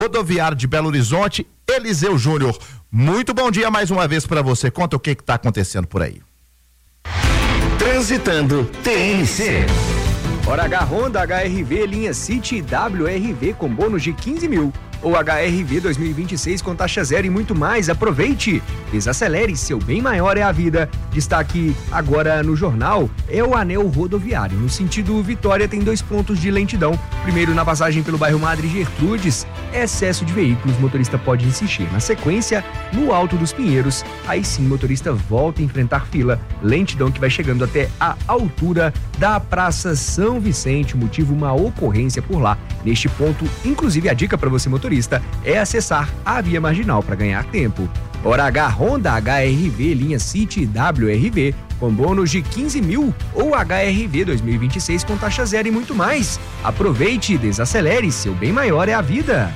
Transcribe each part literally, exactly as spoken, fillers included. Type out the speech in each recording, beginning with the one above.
rodoviário de Belo Horizonte, Eliseu Júnior. Muito bom dia mais uma vez para você. Conta o que que tá acontecendo por aí. Transitando T N C. Hora H Honda H R V linha City W R V com bônus de quinze mil. Ou H R V dois mil e vinte e seis com taxa zero e muito mais. Aproveite! Desacelere, seu bem maior é a vida. Destaque agora no jornal é o anel rodoviário. No sentido Vitória tem dois pontos de lentidão. Primeiro na passagem pelo bairro Madre Gertrudes, excesso de veículos, motorista pode insistir. Na sequência, no Alto dos Pinheiros, aí sim motorista volta a enfrentar fila. Lentidão que vai chegando até a altura da Praça São Vicente, motivo uma ocorrência por lá. Neste ponto, inclusive a dica para você motorista é acessar a via marginal para ganhar tempo. Hora H Honda H R V linha City W R V com bônus de quinze mil ou H R V dois mil e vinte e seis com taxa zero e muito mais. Aproveite e desacelere, seu bem maior é a vida.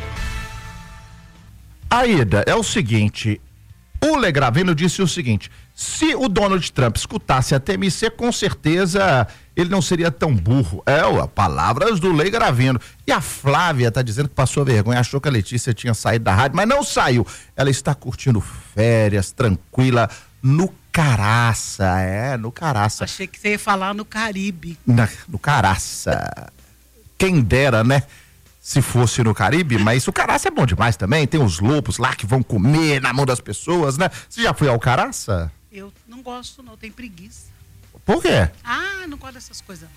Aida, é o seguinte, o Legraveno disse o seguinte: se o Donald Trump escutasse a T M C, com certeza ele não seria tão burro. É, ó, palavras do Legraveno. E a Flávia tá dizendo que passou vergonha, achou que a Letícia tinha saído da rádio, mas não saiu. Ela está curtindo férias, tranquila, no Caraça, é, no Caraça. Achei que você ia falar no Caribe. Na, no Caraça. Quem dera, né? Se fosse no Caribe, mas o Caraça é bom demais também, tem os lobos lá que vão comer na mão das pessoas, né? Você já foi ao Caraça? Eu não gosto não, tenho preguiça. Por quê? Ah, não gosto dessas coisas.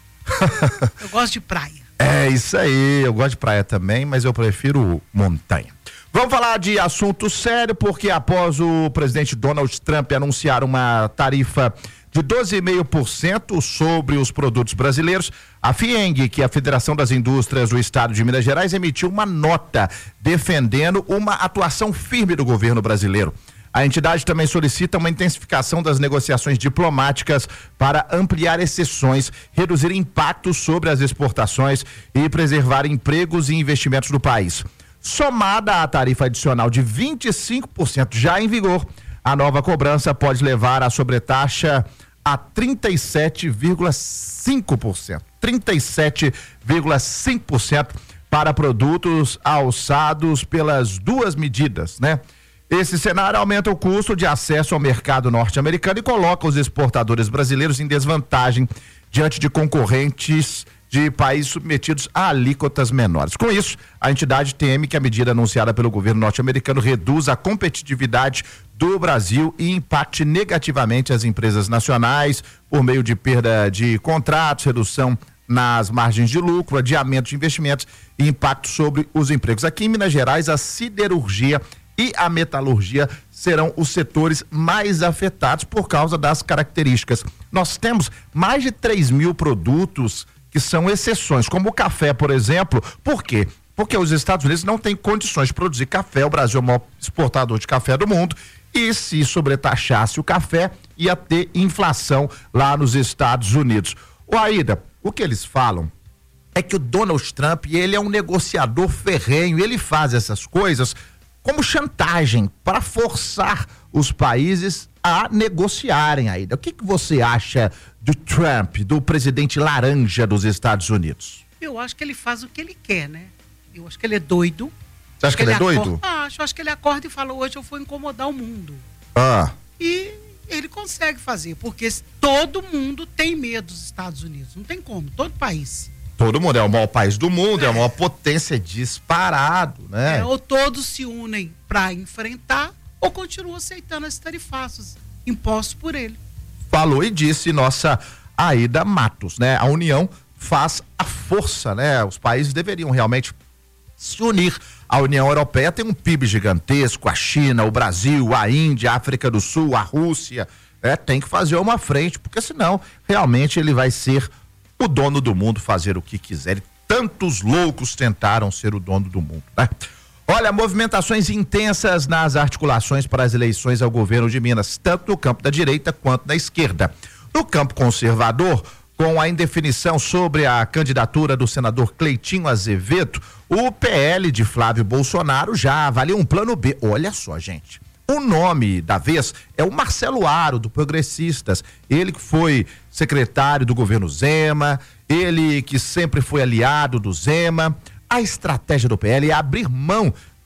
Eu gosto de praia. É isso aí, eu gosto de praia também, mas eu prefiro montanha. Vamos falar de assunto sério, porque após o presidente Donald Trump anunciar uma tarifa de doze vírgula cinco por cento sobre os produtos brasileiros, a FIENG, que é a Federação das Indústrias do Estado de Minas Gerais, emitiu uma nota defendendo uma atuação firme do governo brasileiro. A entidade também solicita uma intensificação das negociações diplomáticas para ampliar exceções, reduzir impactos sobre as exportações e preservar empregos e investimentos do país. Somada à tarifa adicional de vinte e cinco por cento já em vigor, a nova cobrança pode levar a sobretaxa a trinta e sete vírgula cinco por cento. trinta e sete vírgula cinco por cento para produtos alçados pelas duas medidas, né? Esse cenário aumenta o custo de acesso ao mercado norte-americano e coloca os exportadores brasileiros em desvantagem diante de concorrentes de países submetidos a alíquotas menores. Com isso, a entidade teme que a medida anunciada pelo governo norte-americano reduza a competitividade do Brasil e impacte negativamente as empresas nacionais por meio de perda de contratos, redução nas margens de lucro, adiamento de investimentos e impacto sobre os empregos. Aqui em Minas Gerais, a siderurgia e a metalurgia serão os setores mais afetados por causa das características. Nós temos mais de três mil produtos que são exceções, como o café, por exemplo. Por quê? Porque os Estados Unidos não têm condições de produzir café, o Brasil é o maior exportador de café do mundo, e se sobretaxasse o café, ia ter inflação lá nos Estados Unidos. Ô Aida, o que eles falam é que o Donald Trump, ele é um negociador ferrenho, ele faz essas coisas como chantagem para forçar os países a negociarem, Aida. O que que você acha do Trump, do presidente laranja dos Estados Unidos? Eu acho que ele faz o que ele quer, né? Eu acho que ele é doido. Você acha que ele é doido? Acorda, acho, acho que ele acorda e fala, hoje eu vou incomodar o mundo. Ah. E ele consegue fazer, porque todo mundo tem medo dos Estados Unidos. Não tem como, todo país. Todo mundo é o maior país do mundo, é, é a maior potência disparado, né? É, ou todos se unem para enfrentar, ou continuam aceitando as tarifaços impostos por ele. Falou e disse nossa Aida Matos, né? A União faz a força, né? Os países deveriam realmente se unir. A União Europeia tem um P I B gigantesco, a China, o Brasil, a Índia, a África do Sul, a Rússia, é, tem que fazer uma frente, porque senão realmente ele vai ser o dono do mundo, fazer o que quiser. Tantos loucos tentaram ser o dono do mundo, né? Olha, movimentações intensas nas articulações para as eleições ao governo de Minas, tanto no campo da direita quanto na esquerda. No campo conservador, com a indefinição sobre a candidatura do senador Cleitinho Azevedo, o P L de Flávio Bolsonaro já avalia um plano B. Olha só, gente. O nome da vez é o Marcelo Aro, do Progressistas. Ele que foi secretário do governo Zema, ele que sempre foi aliado do Zema. A estratégia do P L é abrir mão